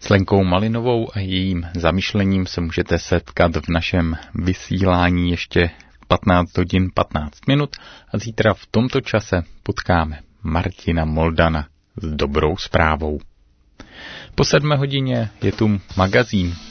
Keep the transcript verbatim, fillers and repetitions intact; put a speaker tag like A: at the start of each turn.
A: S Lenkou Malinovou a jejím zamyšlením se můžete setkat v našem vysílání ještě patnáct hodin patnáct minut a zítra v tomto čase potkáme Martina Moldana s dobrou zprávou. Po sedmé hodině je tu magazín